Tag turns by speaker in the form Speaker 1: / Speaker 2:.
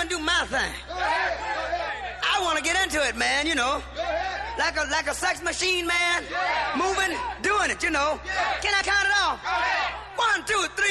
Speaker 1: do my thing. I want to get into it, man, you know. Like a sex machine, man. Moving, doing it, you know. Can I count it off? 1, 2, 3.